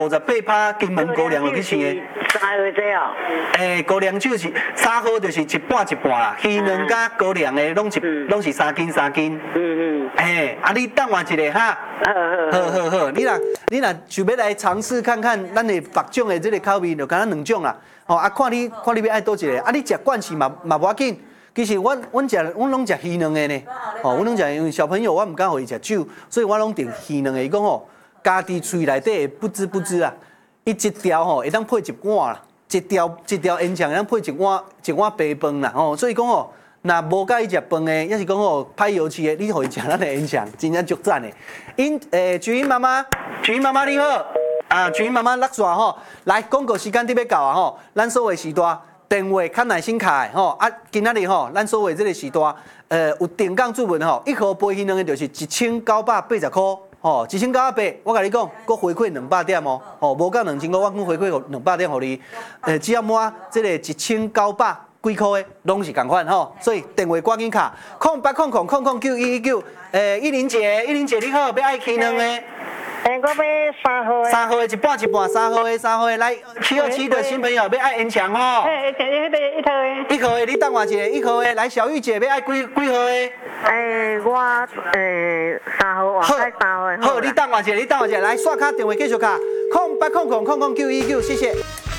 58趴金门高粱落去生的。 3号这哦。 高粱酒是3号，就是一半一半啦。鱼卵甲高粱的拢是3斤3斤。你等我一下哈。好，你若想要来尝试看看咱的白种的这个口味，就敢若2种啦。看你要爱倒一个，你食惯势嘛无要紧。其实阮拢食鱼卵的呢。阮拢食，因为小朋友我唔敢互伊食酒，所以我拢订鱼卵的。伊讲家己喙内底不知不知啊，伊一条会当配一碗啦，一条烟肠会当配一碗白饭啦。所以讲若无介意食饭的，也是讲歹油漆的，你互伊食咱的烟肠，真正足赞的。菊英妈妈你好，菊英妈妈落线来广告时间得要到啊咱所有时段电话较耐心卡的今仔日咱所有这个时段有定岗注文1号杯鱼卵的就是1980块。1980，我甲你讲，佮回馈200点无到2000块，我讲回馈200点互你。只要满这个1900几块的，拢是共款所以电话赶紧卡080000091191，依玲姐你好，要爱鱼卵的。 我要3号的。 3号的一半3号的来727的新朋友要爱烟肠 1号的。 1号的你等我一下，1号的来小玉姐要爱几号的？ 我3号，我爱3号的。 好，你等我一下，来刷卡电话继续卡080000091191，谢谢。